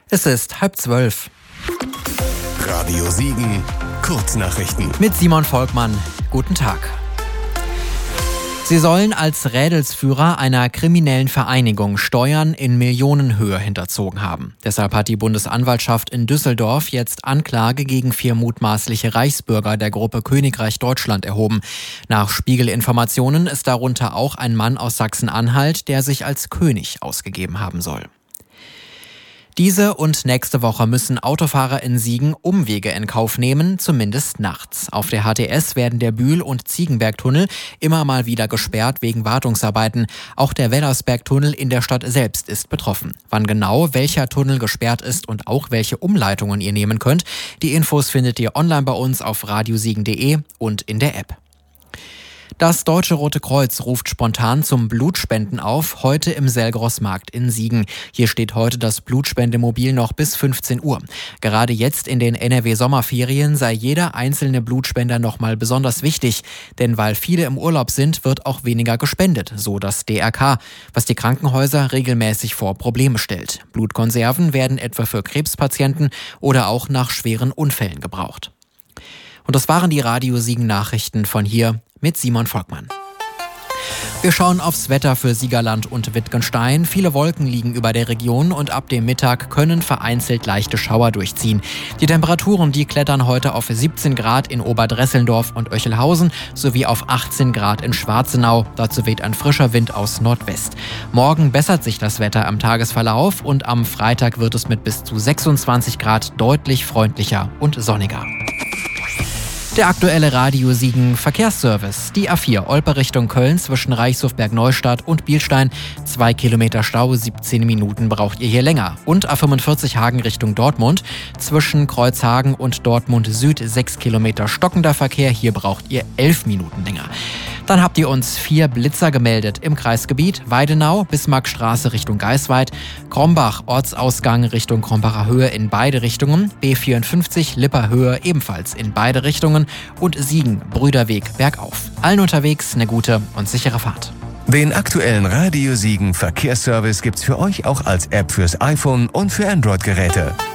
Es ist 11:30. Radio Siegen, Kurznachrichten. Mit Simon Volkmann. Guten Tag. Sie sollen als Rädelsführer einer kriminellen Vereinigung Steuern in Millionenhöhe hinterzogen haben. Deshalb hat die Bundesanwaltschaft in Düsseldorf jetzt Anklage gegen 4 mutmaßliche Reichsbürger der Gruppe Königreich Deutschland erhoben. Nach Spiegel-Informationen ist darunter auch ein Mann aus Sachsen-Anhalt, der sich als König ausgegeben haben soll. Diese und nächste Woche müssen Autofahrer in Siegen Umwege in Kauf nehmen, zumindest nachts. Auf der HTS werden der Bühl- und Ziegenbergtunnel immer mal wieder gesperrt wegen Wartungsarbeiten. Auch der Wellersbergtunnel in der Stadt selbst ist betroffen. Wann genau welcher Tunnel gesperrt ist und auch welche Umleitungen ihr nehmen könnt, die Infos findet ihr online bei uns auf radiosiegen.de und in der App. Das Deutsche Rote Kreuz ruft spontan zum Blutspenden auf, heute im Selgros-Markt in Siegen. Hier steht heute das Blutspendemobil noch bis 15 Uhr. Gerade jetzt in den NRW-Sommerferien sei jeder einzelne Blutspender nochmal besonders wichtig. Denn weil viele im Urlaub sind, wird auch weniger gespendet, so das DRK, was die Krankenhäuser regelmäßig vor Probleme stellt. Blutkonserven werden etwa für Krebspatienten oder auch nach schweren Unfällen gebraucht. Und das waren die Radio Siegen Nachrichten von hier mit Simon Volkmann. Wir schauen aufs Wetter für Siegerland und Wittgenstein. Viele Wolken liegen über der Region und ab dem Mittag können vereinzelt leichte Schauer durchziehen. Die Temperaturen, die klettern heute auf 17 Grad in Oberdresselndorf und Oechelhausen sowie auf 18 Grad in Schwarzenau. Dazu weht ein frischer Wind aus Nordwest. Morgen bessert sich das Wetter am Tagesverlauf und am Freitag wird es mit bis zu 26 Grad deutlich freundlicher und sonniger. Der aktuelle Radio Siegen Verkehrsservice. Die A4 Olpe Richtung Köln zwischen Reichshofberg-Neustadt und Bielstein. 2 Kilometer Stau, 17 Minuten braucht ihr hier länger. Und A45 Hagen Richtung Dortmund. Zwischen Kreuzhagen und Dortmund Süd 6 Kilometer stockender Verkehr. Hier braucht ihr 11 Minuten länger. Dann habt ihr uns 4 Blitzer gemeldet im Kreisgebiet Weidenau, Bismarckstraße Richtung Geisweid, Krombach, Ortsausgang Richtung Krombacher Höhe in beide Richtungen, B54 Lipper Höhe ebenfalls in beide Richtungen und Siegen, Brüderweg bergauf. Allen unterwegs eine gute und sichere Fahrt. Den aktuellen Radio Siegen Verkehrsservice gibt's für euch auch als App fürs iPhone und für Android-Geräte.